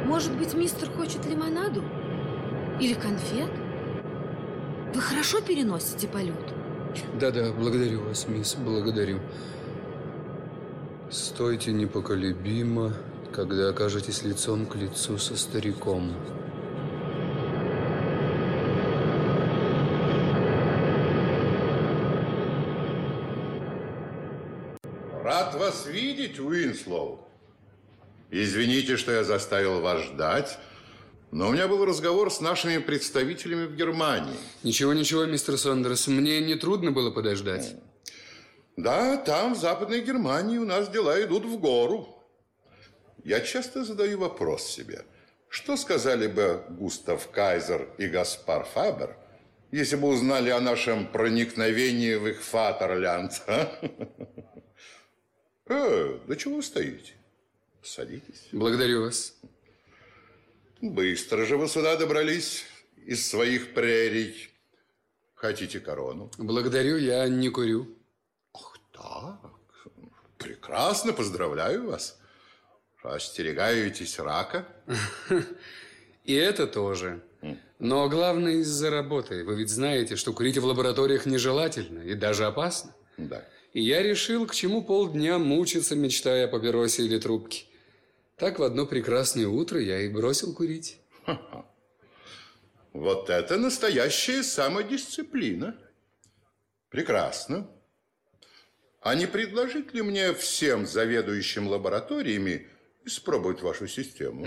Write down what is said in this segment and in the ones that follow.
Может быть, мистер хочет лимонаду? Или конфет? Вы хорошо переносите полет? Да-да, благодарю вас, мисс, благодарю. Стойте непоколебимо, когда окажетесь лицом к лицу со стариком. Рад вас видеть, Уинслоу. Извините, что я заставил вас ждать, но у меня был разговор с нашими представителями в Германии. Ничего, мистер Сондерс, мне не трудно было подождать. Да, там, в Западной Германии, у нас дела идут в гору. Я часто задаю вопрос себе, что сказали бы Густав Кайзер и Гаспар Фабер, если бы узнали о нашем проникновении в их Фатерлянд? Да чего вы стоите? Садитесь. Благодарю вас. Быстро же вы сюда добрались из своих прерий. Хотите корону? Благодарю, я не курю. Ах, так. Прекрасно, поздравляю вас. Остерегаетесь рака? И это тоже. Но главное из-за работы. Вы ведь знаете, что курить в лабораториях нежелательно и даже опасно. Да. И я решил, к чему полдня мучиться, мечтая о папиросе или трубке. Так в одно прекрасное утро я и бросил курить. Ха-ха. Вот это настоящая самодисциплина. Прекрасно. А не предложить ли мне всем заведующим лабораториями испробовать вашу систему?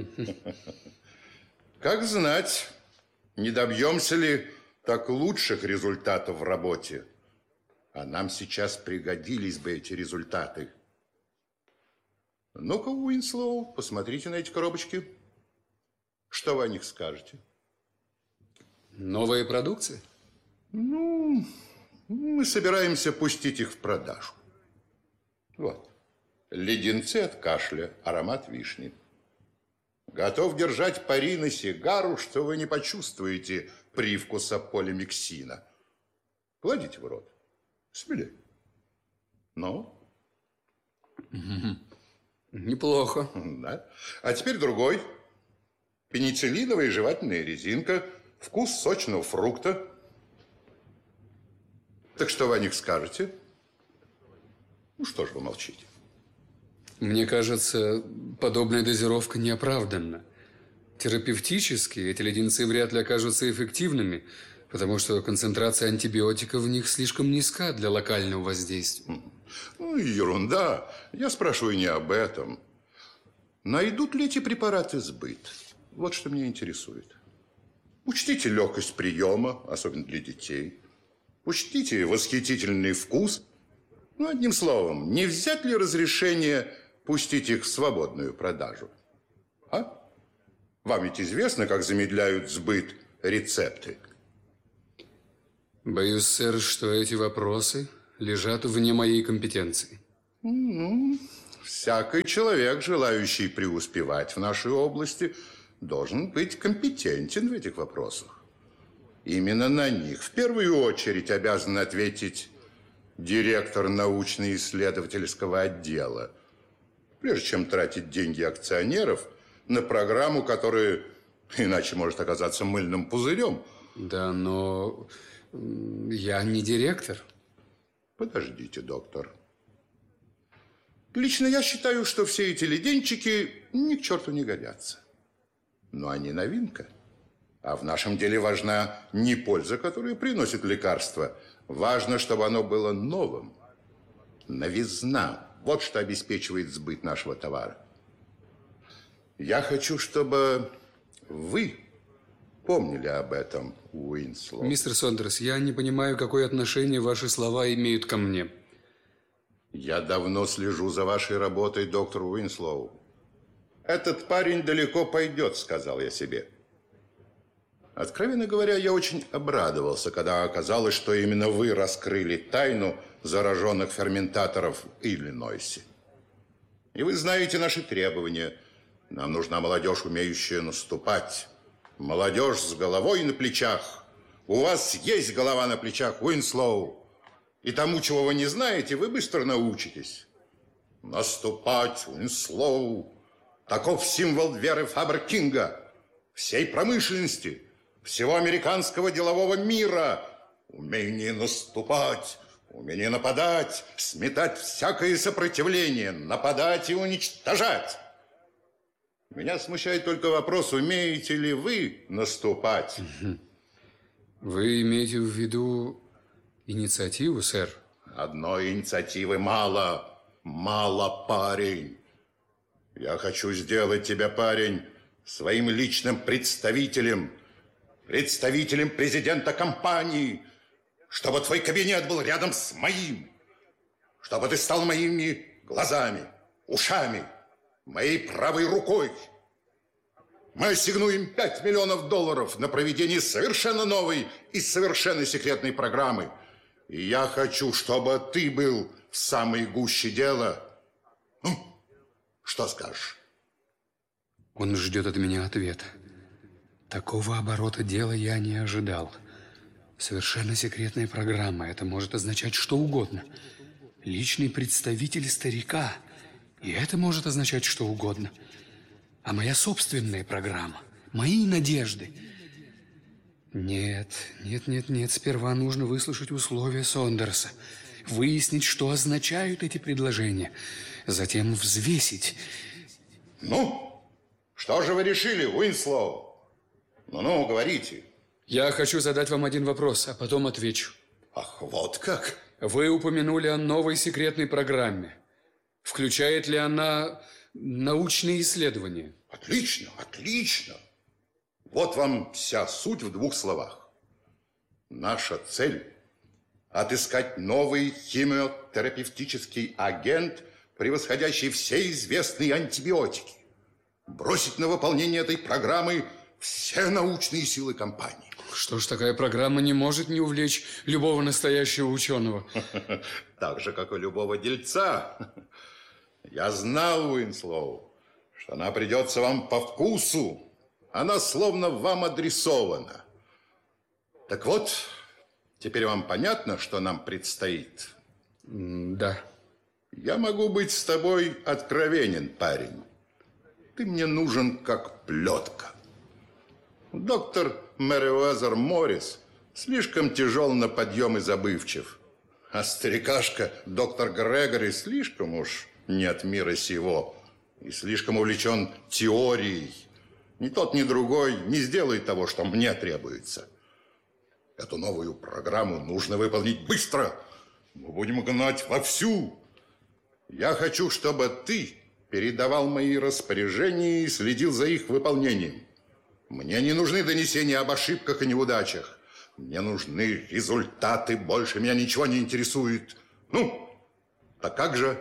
Как знать, не добьемся ли так лучших результатов в работе? А нам сейчас пригодились бы эти результаты. Ну-ка, Уинслоу, посмотрите на эти коробочки. Что вы о них скажете? Новая продукция? Ну, мы собираемся пустить их в продажу. Вот. Леденцы от кашля, аромат вишни. Готов держать пари на сигару, что вы не почувствуете привкуса полимиксина. Кладите в рот. Смелее. Ну? Неплохо. Да. А теперь другой. Пенициллиновая жевательная резинка. Вкус сочного фрукта. Так что вы о них скажете? Ну, что ж вы молчите? Мне кажется, подобная дозировка неоправданна. Терапевтически эти леденцы вряд ли окажутся эффективными, потому что концентрация антибиотиков в них слишком низка для локального воздействия. Ну, ерунда. Я спрашиваю не об этом. Найдут ли эти препараты сбыт? Вот что меня интересует. Учтите легкость приема, особенно для детей. Учтите восхитительный вкус. Ну, одним словом, не взять ли разрешение пустить их в свободную продажу? А? Вам ведь известно, как замедляют сбыт рецепты? Боюсь, сэр, что эти вопросы лежат вне моей компетенции. Ну, всякий человек, желающий преуспевать в нашей области, должен быть компетентен в этих вопросах. Именно на них в первую очередь обязан ответить директор научно-исследовательского отдела, прежде чем тратить деньги акционеров на программу, которая иначе может оказаться мыльным пузырем. Да, но я не директор. Подождите, доктор. Лично я считаю, что все эти леденчики ни к черту не годятся. Но они новинка. А в нашем деле важна не польза, которую приносит лекарство. Важно, чтобы оно было новым. Новизна. Вот что обеспечивает сбыт нашего товара. Я хочу, чтобы вы помнили об этом, Уинслоу. Мистер Сондерс, я не понимаю, какое отношение ваши слова имеют ко мне. Я давно слежу за вашей работой, доктор Уинслоу. Этот парень далеко пойдет, сказал я себе. Откровенно говоря, я очень обрадовался, когда оказалось, что именно вы раскрыли тайну зараженных ферментаторов в Иллинойсе. И вы знаете наши требования. Нам нужна молодежь, умеющая наступать. Молодежь с головой на плечах. У вас есть голова на плечах, Уинслоу. И тому, чего вы не знаете, вы быстро научитесь. Наступать, Уинслоу. Таков символ веры Фабер-Кинга, всей промышленности, всего американского делового мира. Умение наступать, умение нападать, сметать всякое сопротивление, нападать и уничтожать. Меня смущает только вопрос, умеете ли вы наступать? Вы имеете в виду инициативу, сэр? Одной инициативы мало. Мало, парень. Я хочу сделать тебя, парень, своим личным представителем. Представителем президента компании. Чтобы твой кабинет был рядом с моим. Чтобы ты стал моими глазами, ушами, моей правой рукой. Мы ассигнуем $5 миллионов на проведение совершенно новой и совершенно секретной программы. И я хочу, чтобы ты был в самой гуще дела. Ну, что скажешь? Он ждет от меня ответа. Такого оборота дела я не ожидал. Совершенно секретная программа. Это может означать что угодно. Личный представитель старика. И это может означать что угодно. А моя собственная программа. Мои надежды. Нет. Сперва нужно выслушать условия Сондерса. Выяснить, что означают эти предложения. Затем взвесить. Ну, что же вы решили, Уинслоу? Ну, говорите. Я хочу задать вам один вопрос, а потом отвечу. Ах, вот как? Вы упомянули о новой секретной программе. Включает ли она научные исследования? Отлично, отлично. Вот вам вся суть в 2 словах. Наша цель – отыскать новый химиотерапевтический агент, превосходящий все известные антибиотики. Бросить на выполнение этой программы все научные силы компании. Что ж, такая программа не может не увлечь любого настоящего ученого. Так же, как и любого дельца. Я знал, Уинслоу, что она придется вам по вкусу. Она словно вам адресована. Так вот, теперь вам понятно, что нам предстоит? Да. Я могу быть с тобой откровенен, парень. Ты мне нужен как плетка. Доктор Мэриуэзер Моррис слишком тяжел на подъем и забывчив. А старикашка доктор Грегори слишком уж не от мира сего и слишком увлечен теорией. Ни тот, ни другой не сделает того, что мне требуется. Эту новую программу нужно выполнить быстро. Мы будем гнать вовсю. Я хочу, чтобы ты передавал мои распоряжения и следил за их выполнением. Мне не нужны донесения об ошибках и неудачах. Мне нужны результаты. Больше меня ничего не интересует. Ну, так как же?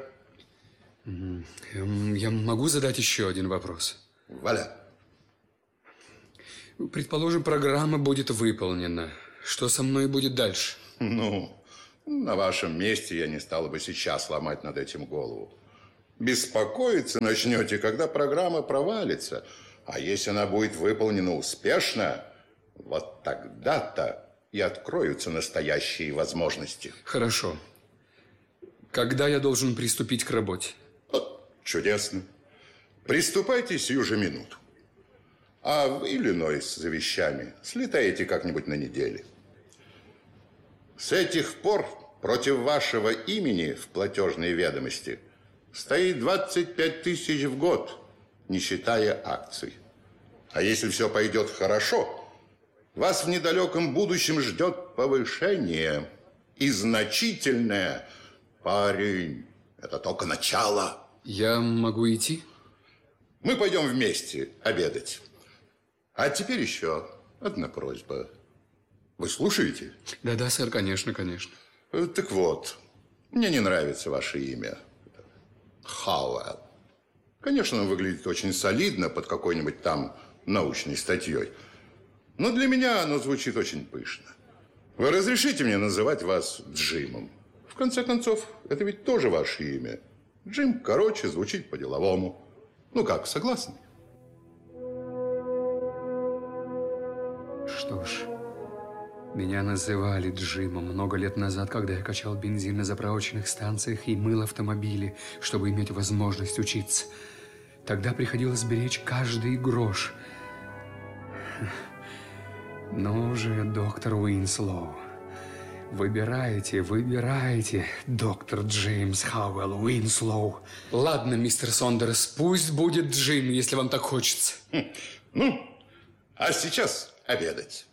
Я могу задать еще один вопрос? Валя. Предположим, программа будет выполнена. Что со мной будет дальше? Ну, на вашем месте я не стал бы сейчас ломать над этим голову. Беспокоиться начнете, когда программа провалится. А если она будет выполнена успешно, вот тогда-то и откроются настоящие возможности. Хорошо. Когда я должен приступить к работе? Чудесно. Приступайте сию же минуту. А в Иллинойс за вещами слетаете как-нибудь на неделе. С этих пор против вашего имени в платежной ведомости стоит 25 тысяч в год, не считая акций. А если все пойдет хорошо, вас в недалеком будущем ждет повышение. И значительное. Парень, это только начало. Я могу идти? Мы пойдем вместе обедать. А теперь еще одна просьба. Вы слушаете? Да, сэр, конечно, конечно. Так вот, мне не нравится ваше имя. Хауэлл. Конечно, оно выглядит очень солидно под какой-нибудь там научной статьей. Но для меня оно звучит очень пышно. Вы разрешите мне называть вас Джимом? В конце концов, это ведь тоже ваше имя. Джим короче, звучит по-деловому. Ну как, согласны? Что ж, меня называли Джимом много лет назад, когда я качал бензин на заправочных станциях и мыл автомобили, чтобы иметь возможность учиться. Тогда приходилось беречь каждый грош. Ну же, доктор Уинслоу, выбирайте, доктор Джеймс Хауэлл Уинслоу. Ладно, мистер Сондерс, пусть будет Джим, если вам так хочется. Ну, а сейчас обедать.